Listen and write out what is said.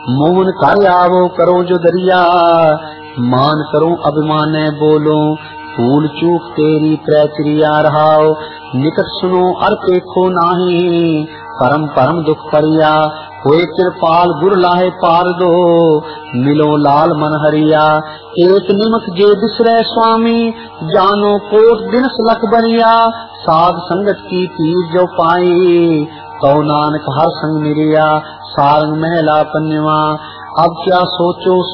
मोहन कार्य आवो करो जो दरिया, मान करो अभिमाने बोलो, भूल चूक तेरी प्रचरिया रहाओ, निकट सुनो अर देखो नाही, परम परम दुख परिया, होए कृपाल गुर लाहे पार दो, मिलो लाल मन हरिया, एक निमक जे बिसरे स्वामी, जानो कोट दिन लख बनिया, साध संगत की पीर जो पाई, तो नानक हर संग मिलिया, सारंग महला कन्या। अब क्या सोचो